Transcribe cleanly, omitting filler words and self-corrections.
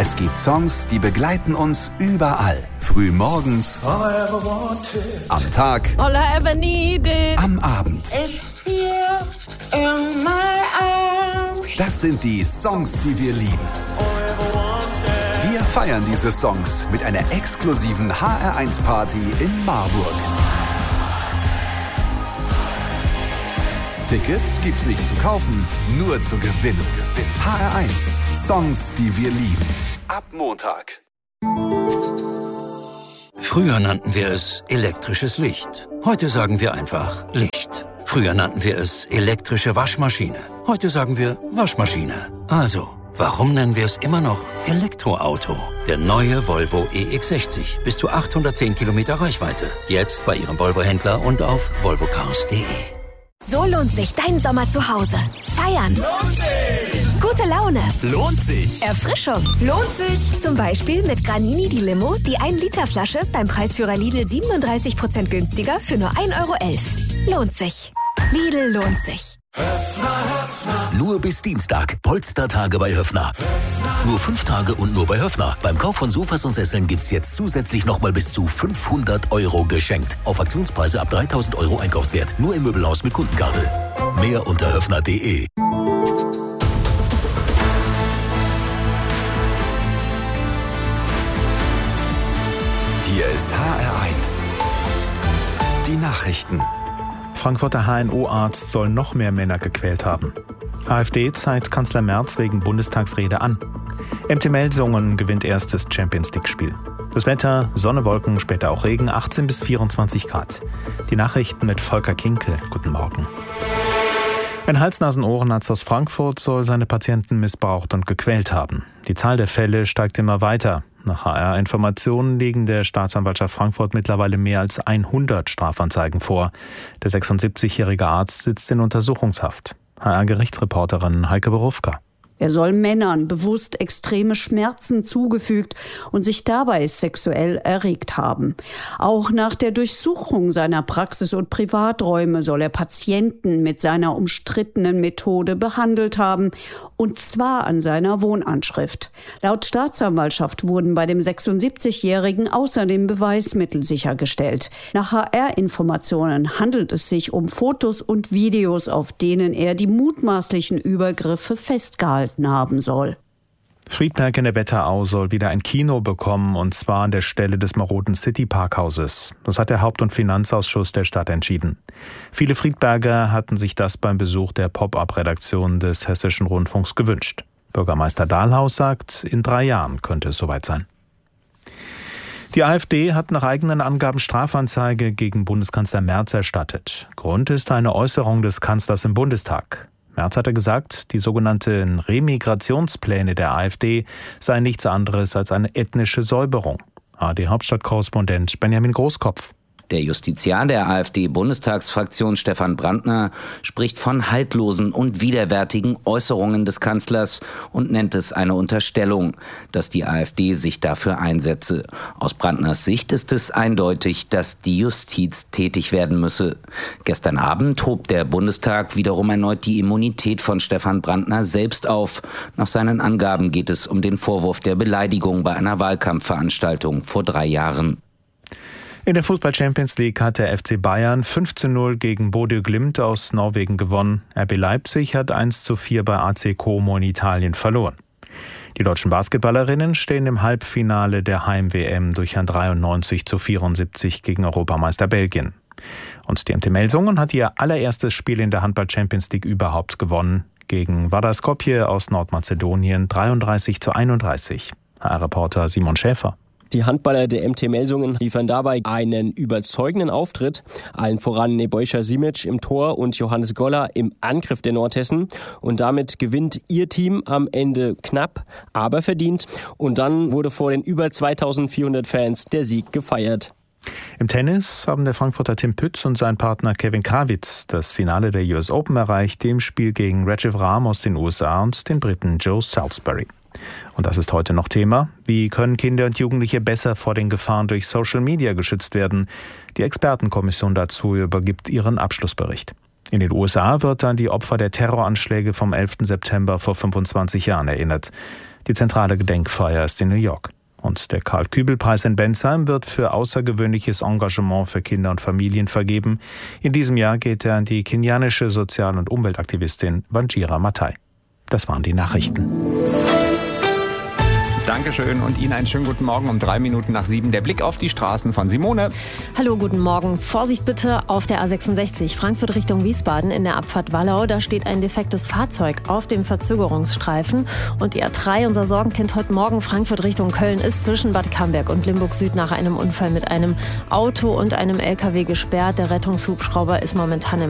Es gibt Songs, die begleiten uns überall. Früh morgens, am Tag, All I ever needed, am Abend. is here in my arms. Das sind die Songs, die wir lieben. Wir feiern diese Songs mit einer exklusiven HR1-Party in Marburg. Tickets gibt's nicht zu kaufen, nur zu gewinnen. HR1, Songs, die wir lieben. Ab Montag. Früher nannten wir es elektrisches Licht. Heute sagen wir einfach Licht. Früher nannten wir es elektrische Waschmaschine. Heute sagen wir Waschmaschine. Also, warum nennen wir es immer noch Elektroauto? Der neue Volvo EX60. Bis zu 810 Kilometer Reichweite. Jetzt bei Ihrem Volvo-Händler und auf volvocars.de. So lohnt sich dein Sommer zu Hause. Feiern. Lohnt sich! Gute Laune. Lohnt sich! Erfrischung. Lohnt sich. Zum Beispiel mit Granini die Limo, die 1-Liter-Flasche beim Preisführer Lidl 37% günstiger für nur 1,11 €. Lohnt sich. Lidl lohnt sich. Nur bis Dienstag. Polstertage bei Höffner. Nur 5 Tage und nur bei Höffner. Beim Kauf von Sofas und Sesseln gibt's jetzt zusätzlich nochmal bis zu 500 € geschenkt. Auf Aktionspreise ab 3.000 € Einkaufswert. Nur im Möbelhaus mit Kundenkarte. Mehr unter höffner.de. Hier ist HR1. Die Nachrichten. Frankfurter HNO-Arzt soll noch mehr Männer gequält haben. AfD zeigt Kanzler Merz wegen Bundestagsrede an. MT Melsungen gewinnt erstes Champions-League-Spiel. Das Wetter, Sonne, Wolken, später auch Regen, 18 bis 24 Grad. Die Nachrichten mit Volker Kinkel. Guten Morgen. Ein Hals-Nasen-Ohrenarzt aus Frankfurt soll seine Patienten missbraucht und gequält haben. Die Zahl der Fälle steigt immer weiter. Nach HR-Informationen liegen der Staatsanwaltschaft Frankfurt mittlerweile mehr als 100 Strafanzeigen vor. Der 76-jährige Arzt sitzt in Untersuchungshaft. HR-Gerichtsreporterin Heike Borufka. Er soll Männern bewusst extreme Schmerzen zugefügt und sich dabei sexuell erregt haben. Auch nach der Durchsuchung seiner Praxis und Privaträume soll er Patienten mit seiner umstrittenen Methode behandelt haben, und zwar an seiner Wohnanschrift. Laut Staatsanwaltschaft wurden bei dem 76-Jährigen außerdem Beweismittel sichergestellt. Nach HR-Informationen handelt es sich um Fotos und Videos, auf denen er die mutmaßlichen Übergriffe festgehalten haben soll. Friedberg in der Wetterau soll wieder ein Kino bekommen, und zwar an der Stelle des maroden City-Parkhauses. Das hat der Haupt- und Finanzausschuss der Stadt entschieden. Viele Friedberger hatten sich das beim Besuch der Pop-up-Redaktion des Hessischen Rundfunks gewünscht. Bürgermeister Dahlhaus sagt, in 3 Jahren könnte es soweit sein. Die AfD hat nach eigenen Angaben Strafanzeige gegen Bundeskanzler Merz erstattet. Grund ist eine Äußerung des Kanzlers im Bundestag. Merz hatte gesagt, die sogenannten Remigrationspläne der AfD seien nichts anderes als eine ethnische Säuberung. ARD-Hauptstadtkorrespondent Benjamin Großkopf. Der Justiziar der AfD-Bundestagsfraktion Stefan Brandner spricht von haltlosen und widerwärtigen Äußerungen des Kanzlers und nennt es eine Unterstellung, dass die AfD sich dafür einsetze. Aus Brandners Sicht ist es eindeutig, dass die Justiz tätig werden müsse. Gestern Abend hob der Bundestag wiederum erneut die Immunität von Stefan Brandner selbst auf. Nach seinen Angaben geht es um den Vorwurf der Beleidigung bei einer Wahlkampfveranstaltung vor 3 Jahren. In der Fußball-Champions League hat der FC Bayern 5:0 gegen Bodø Glimt aus Norwegen gewonnen. RB Leipzig hat 1:4 bei AC Como in Italien verloren. Die deutschen Basketballerinnen stehen im Halbfinale der Heim-WM durch ein 93:74 gegen Europameister Belgien. Und die MT Melsungen hat ihr allererstes Spiel in der Handball-Champions League überhaupt gewonnen. Gegen Vardar Skopje aus Nordmazedonien 33:31. HR-Reporter Simon Schäfer. Die Handballer der MT Melsungen liefern dabei einen überzeugenden Auftritt. Allen voran Nebojša Simic im Tor und Johannes Goller im Angriff der Nordhessen. Und damit gewinnt ihr Team am Ende knapp, aber verdient. Und dann wurde vor den über 2400 Fans der Sieg gefeiert. Im Tennis haben der Frankfurter Tim Pütz und sein Partner Kevin Krawitz das Finale der US Open erreicht, im Spiel gegen Rajiv Ram aus den USA und den Briten Joe Salisbury. Und das ist heute noch Thema. Wie können Kinder und Jugendliche besser vor den Gefahren durch Social Media geschützt werden? Die Expertenkommission dazu übergibt ihren Abschlussbericht. In den USA wird an die Opfer der Terroranschläge vom 11. September vor 25 Jahren erinnert. Die zentrale Gedenkfeier ist in New York. Und der Karl-Kübel-Preis in Bensheim wird für außergewöhnliches Engagement für Kinder und Familien vergeben. In diesem Jahr geht er an die kenianische Sozial- und Umweltaktivistin Wanjira Maathai. Das waren die Nachrichten. Dankeschön und Ihnen einen schönen guten Morgen um 7:03. Der Blick auf die Straßen von Simone. Hallo, guten Morgen. Vorsicht bitte auf der A66 Frankfurt Richtung Wiesbaden in der Abfahrt Wallau. Da steht ein defektes Fahrzeug auf dem Verzögerungsstreifen. Und die A3, unser Sorgenkind heute Morgen, Frankfurt Richtung Köln, ist zwischen Bad Camberg und Limburg Süd nach einem Unfall mit einem Auto und einem LKW gesperrt. Der Rettungshubschrauber ist momentan im